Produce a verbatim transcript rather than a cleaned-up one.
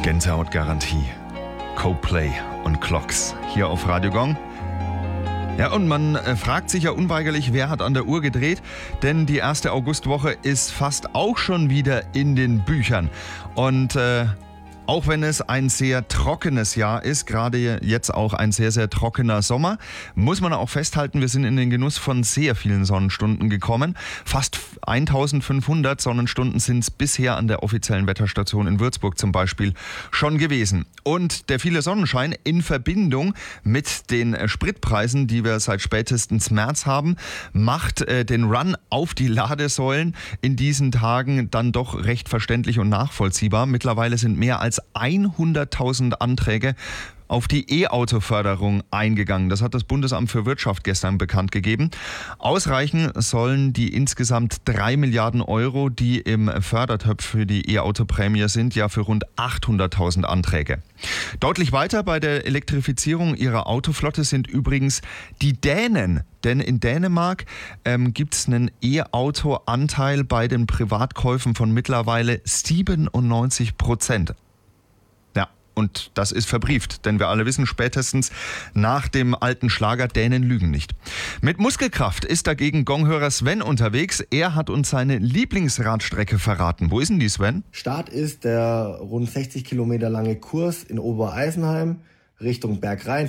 Gänsehautgarantie. Coldplay und Clocks hier auf Radio Gong. Ja, und man äh, fragt sich ja unweigerlich, wer hat an der Uhr gedreht? Denn die erste Augustwoche ist fast auch schon wieder in den Büchern. Und äh, auch wenn es ein sehr trockenes Jahr ist, gerade jetzt auch ein sehr, sehr trockener Sommer, muss man auch festhalten, wir sind in den Genuss von sehr vielen Sonnenstunden gekommen. Fast eintausendfünfhundert Sonnenstunden sind es bisher an der offiziellen Wetterstation in Würzburg zum Beispiel schon gewesen. Und der viele Sonnenschein in Verbindung mit den Spritpreisen, die wir seit spätestens März haben, macht äh, den Run auf die Ladesäulen in diesen Tagen dann doch recht verständlich und nachvollziehbar. Mittlerweile sind mehr als hunderttausend Anträge auf die E-Auto-Förderung eingegangen. Das hat das Bundesamt für Wirtschaft gestern bekannt gegeben. Ausreichen sollen die insgesamt drei Milliarden Euro, die im Fördertopf für die E-Auto-Prämie sind, ja für rund achthunderttausend Anträge. Deutlich weiter bei der Elektrifizierung ihrer Autoflotte sind übrigens die Dänen. Denn in Dänemark ähm, gibt es einen E-Auto-Anteil bei den Privatkäufen von mittlerweile siebenundneunzig Prozent. Und das ist verbrieft, denn wir alle wissen spätestens nach dem alten Schlager, Dänen lügen nicht. Mit Muskelkraft ist dagegen Gonghörer Sven unterwegs. Er hat uns seine Lieblingsradstrecke verraten. Wo ist denn die, Sven? Start ist der rund sechzig Kilometer lange Kurs in Obereisenheim Richtung Bergrhein.